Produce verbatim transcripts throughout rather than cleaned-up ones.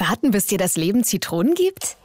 Warten, bis dir das Leben Zitronen gibt?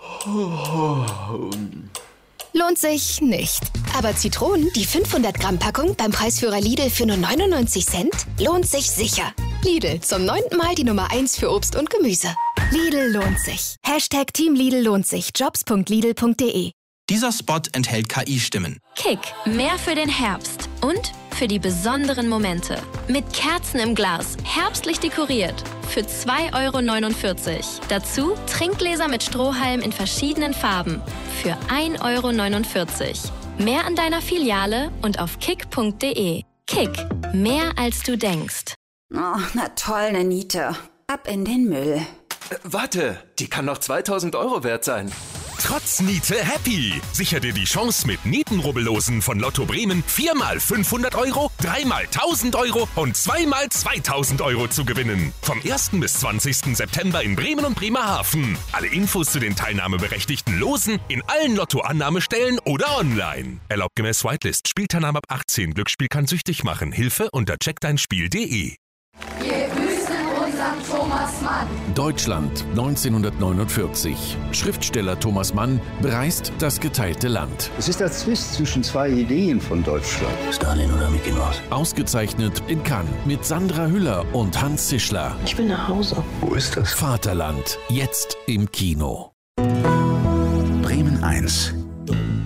Lohnt sich nicht. Aber Zitronen, die fünfhundert Gramm Packung beim Preisführer Lidl für nur neunundneunzig Cent, lohnt sich sicher. Lidl, zum neunten Mal die Nummer eins für Obst und Gemüse. Lidl lohnt sich. Hashtag Team Lidl lohnt sich. jobs punkt lidl punkt de. Dieser Spot enthält K I-Stimmen. Kick, mehr für den Herbst und für die besonderen Momente. Mit Kerzen im Glas, herbstlich dekoriert. Für zwei Euro neunundvierzig. Dazu Trinkgläser mit Strohhalm in verschiedenen Farben. Für ein Euro neunundvierzig. Mehr an deiner Filiale und auf kick punkt de. Kick, mehr als du denkst. Oh, na toll, ne Niete. Ab in den Müll. Äh, warte, die kann noch zweitausend Euro wert sein. Trotz Niete happy. Sicher dir die Chance mit Nietenrubbellosen von Lotto Bremen viermal fünfhundert Euro, dreimal tausend Euro und zweimal zweitausend Euro zu gewinnen. Vom ersten bis zwanzigsten September in Bremen und Bremerhaven. Alle Infos zu den teilnahmeberechtigten Losen in allen Lotto-Annahmestellen oder online. Erlaubt gemäß Whitelist. Spielteilnahme ab achtzehn. Glücksspiel kann süchtig machen. Hilfe unter check dein spiel punkt de. Wir grüßen unseren Thomas Mann. Deutschland neunzehnhundertneunundvierzig. Schriftsteller Thomas Mann bereist das geteilte Land. Es ist der Zwist zwischen zwei Ideen von Deutschland. Stalin oder Mickey Mouse? Ausgezeichnet in Cannes mit Sandra Hüller und Hans Zischler. Ich will nach Hause. Wo ist das? Vaterland. Jetzt im Kino. Bremen eins.